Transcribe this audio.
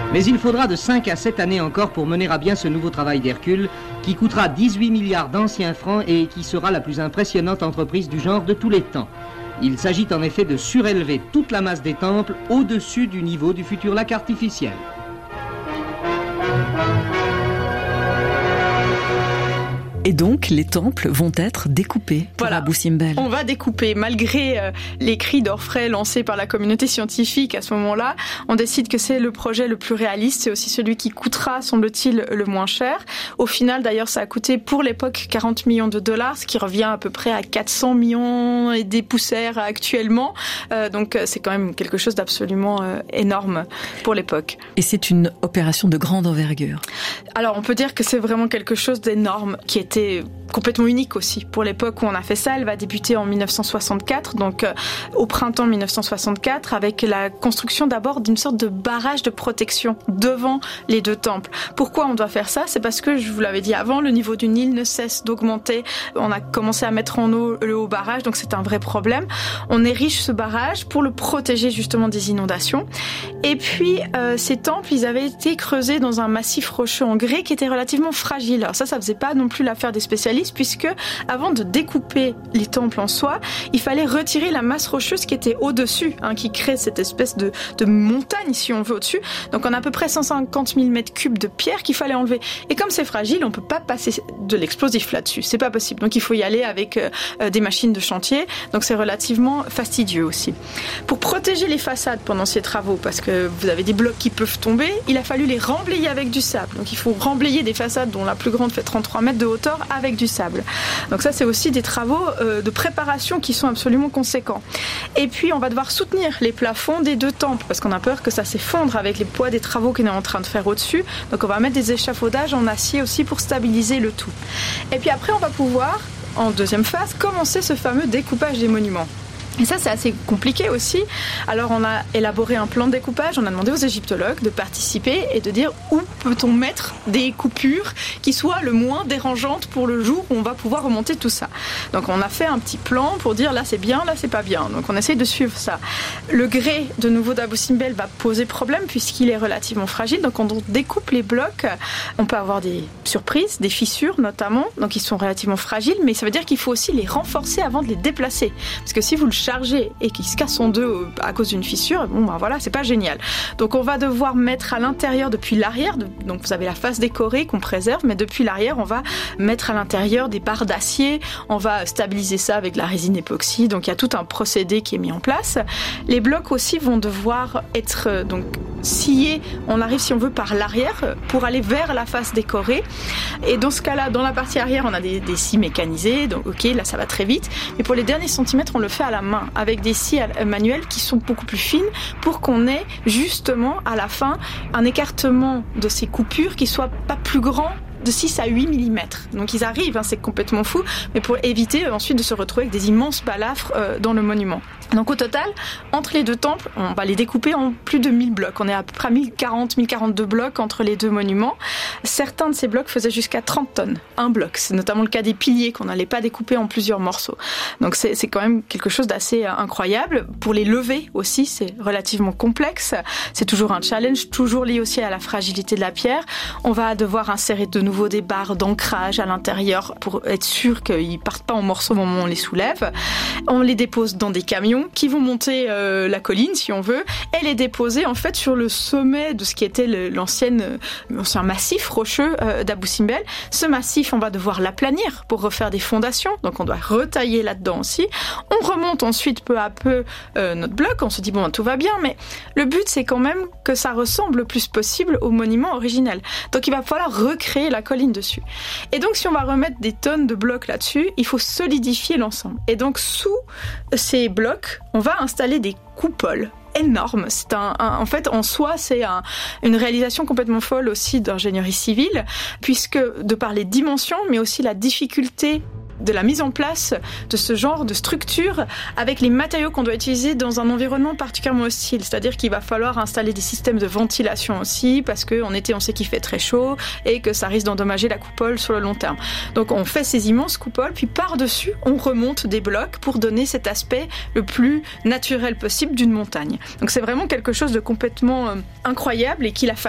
Mais il faudra de 5 à 7 années encore pour mener à bien ce nouveau travail d'Hercule, qui coûtera 18 milliards d'anciens francs et qui sera la plus impressionnante entreprise du genre de tous les temps. Il s'agit en effet de surélever toute la masse des temples au-dessus du niveau du futur lac artificiel. Et donc, les temples vont être découpés pour Abou Simbel. On va découper. Malgré les cris d'orfraie lancés par la communauté scientifique à ce moment-là, on décide que c'est le projet le plus réaliste. C'est aussi celui qui coûtera, semble-t-il, le moins cher. Au final, d'ailleurs, ça a coûté pour l'époque 40 millions de dollars, ce qui revient à peu près à 400 millions et des poussières actuellement. Donc, c'est quand même quelque chose d'absolument énorme pour l'époque. Et c'est une opération de grande envergure. Alors, on peut dire que c'est vraiment quelque chose d'énorme qui était complètement unique aussi. Pour l'époque où on a fait ça, elle va débuter en 1964, donc au printemps 1964, avec la construction d'abord d'une sorte de barrage de protection devant les deux temples. Pourquoi on doit faire ça ? C'est parce que, je vous l'avais dit avant, le niveau du Nil ne cesse d'augmenter. On a commencé à mettre en eau le haut barrage, donc c'est un vrai problème. On érige ce barrage pour le protéger justement des inondations. Et puis, ces temples, ils avaient été creusés dans un massif rocheux en grès qui était relativement fragile. Alors ça faisait pas non plus l'affaire des spécialistes, puisque avant de découper les temples en soi, il fallait retirer la masse rocheuse qui était au-dessus, qui crée cette espèce de montagne, si on veut, au-dessus. Donc on a à peu près 150 000 mètres cubes de pierre qu'il fallait enlever. Et comme c'est fragile, on peut pas passer de l'explosif là-dessus. C'est pas possible. Donc il faut y aller avec des machines de chantier. Donc c'est relativement fastidieux aussi. Pour protéger les façades pendant ces travaux, parce que vous avez des blocs qui peuvent tomber, il a fallu les remblayer avec du sable. Donc il faut remblayer des façades dont la plus grande fait 33 mètres de hauteur avec du sable. Donc ça, c'est aussi des travaux de préparation qui sont absolument conséquents. Et puis, on va devoir soutenir les plafonds des deux temples, parce qu'on a peur que ça s'effondre avec les poids des travaux qu'on est en train de faire au-dessus. Donc on va mettre des échafaudages en acier aussi pour stabiliser le tout. Et puis après, on va pouvoir, en deuxième phase, commencer ce fameux découpage des monuments. Et ça, c'est assez compliqué aussi. Alors, on a élaboré un plan de découpage. On a demandé aux égyptologues de participer et de dire où peut-on mettre des coupures qui soient le moins dérangeantes pour le jour où on va pouvoir remonter tout ça. Donc, on a fait un petit plan pour dire là, c'est bien, là, c'est pas bien. Donc, on essaye de suivre ça. Le grès, de nouveau, d'Abou Simbel va poser problème puisqu'il est relativement fragile. Donc, quand on découpe les blocs, on peut avoir des surprises, des fissures notamment. Donc, ils sont relativement fragiles, mais ça veut dire qu'il faut aussi les renforcer avant de les déplacer. Parce que si vous le chargé et qui se casse en deux à cause d'une fissure, voilà, c'est pas génial. Donc on va devoir mettre à l'intérieur depuis l'arrière, donc vous avez la face décorée qu'on préserve, mais depuis l'arrière, on va mettre à l'intérieur des barres d'acier, on va stabiliser ça avec de la résine époxy, donc il y a tout un procédé qui est mis en place. Les blocs aussi vont devoir être donc sciés, on arrive si on veut par l'arrière pour aller vers la face décorée, et dans ce cas-là, dans la partie arrière, on a des scies mécanisées, donc ok, là ça va très vite, mais pour les derniers centimètres, on le fait à la main, avec des scies manuelles qui sont beaucoup plus fines pour qu'on ait justement à la fin un écartement de ces coupures qui soit pas plus grand de 6 à 8 mm. Donc ils arrivent, c'est complètement fou, mais pour éviter ensuite de se retrouver avec des immenses balafres dans le monument. Donc au total, entre les deux temples, on va les découper en plus de 1000 blocs. On est à peu près à 1042 blocs entre les deux monuments. Certains de ces blocs faisaient jusqu'à 30 tonnes. Un bloc, c'est notamment le cas des piliers qu'on n'allait pas découper en plusieurs morceaux. Donc c'est quand même quelque chose d'assez incroyable. Pour les lever aussi, c'est relativement complexe. C'est toujours un challenge, toujours lié aussi à la fragilité de la pierre. On va devoir insérer de nouveau des barres d'ancrage à l'intérieur pour être sûr qu'ils ne partent pas en morceaux au moment où on les soulève. On les dépose dans des camions qui vont monter la colline, si on veut, et les déposer en fait sur le sommet de ce qui était l'ancien massif rocheux d'Abou Simbel. Ce massif, on va devoir l'aplanir pour refaire des fondations, donc on doit retailler là-dedans aussi. On remonte ensuite peu à peu notre bloc, on se dit bon, tout va bien, mais le but c'est quand même que ça ressemble le plus possible au monument original. Donc il va falloir recréer la colline dessus. Et donc si on va remettre des tonnes de blocs là-dessus, il faut solidifier l'ensemble. Et donc sous ces blocs, on va installer des coupoles énormes. C'est en fait, en soi, c'est une réalisation complètement folle aussi d'ingénierie civile, puisque de par les dimensions, mais aussi la difficulté de la mise en place de ce genre de structure avec les matériaux qu'on doit utiliser dans un environnement particulièrement hostile. C'est-à-dire qu'il va falloir installer des systèmes de ventilation aussi, parce qu'en été, on sait qu'il fait très chaud et que ça risque d'endommager la coupole sur le long terme. Donc on fait ces immenses coupoles, puis par-dessus, on remonte des blocs pour donner cet aspect le plus naturel possible d'une montagne. Donc c'est vraiment quelque chose de complètement incroyable et qu'il a fallu